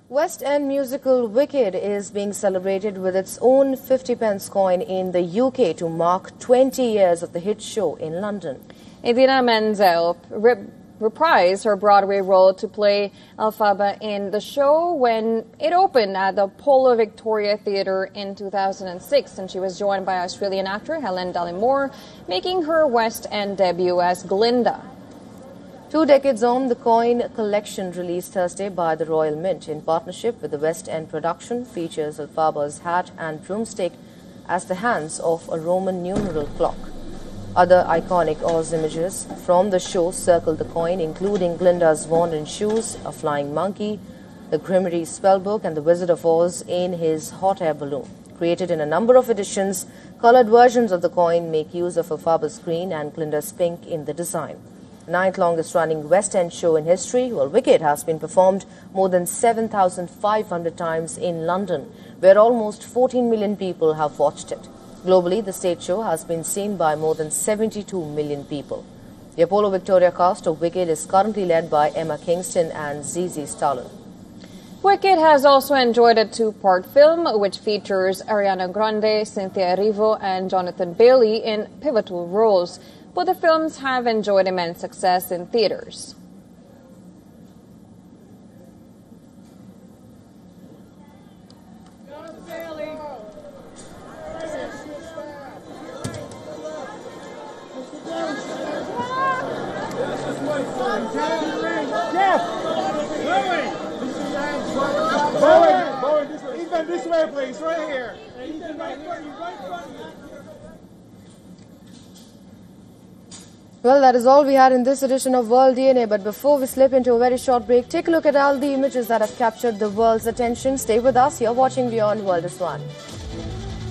West End musical Wicked is being celebrated with its own 50p coin in the UK to mark 20 years of the hit show in London. Idina Menzel reprised her Broadway role to play Elphaba in the show when it opened at the Polo Victoria Theatre in 2006, and she was joined by Australian actor Helen Dallimore, making her West End debut as Glinda. 2 decades on, the coin collection released Thursday by the Royal Mint in partnership with the West End production features Elphaba's hat and broomstick as the hands of a Roman numeral clock. Other iconic Oz images from the show circle the coin, including Glinda's wand and shoes, a flying monkey, the Grimmery spellbook, and the Wizard of Oz in his hot air balloon. Created in a number of editions, colored versions of the coin make use of Elphaba's green and Glinda's pink in the design. The 9th longest running West End show in history, Wicked has been performed more than 7,500 times in London, where almost 14 million people have watched it. Globally, the stage show has been seen by more than 72 million people. The Apollo Victoria cast of Wicked is currently led by Emma Kingston and Zizi Stalin. Wicked has also enjoyed a 2-part film, which features Ariana Grande, Cynthia Erivo, and Jonathan Bailey in pivotal roles. Both the films have enjoyed immense success in theaters. Bowen, this way, please, right here. Well, that is all we had in this edition of World DNA. But before we slip into a very short break, take a look at all the images that have captured the world's attention. Stay with us. You're watching Beyond World is One.